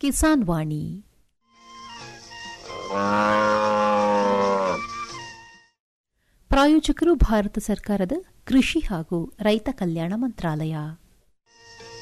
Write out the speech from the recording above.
ಕಿಸಾನ್ ವಾಣಿ. ಪ್ರಾಯೋಜಕರು ಭಾರತ ಸರ್ಕಾರದ ಕೃಷಿ ಹಾಗೂ ರೈತ ಕಲ್ಯಾಣ ಮಂತ್ರಾಲಯ.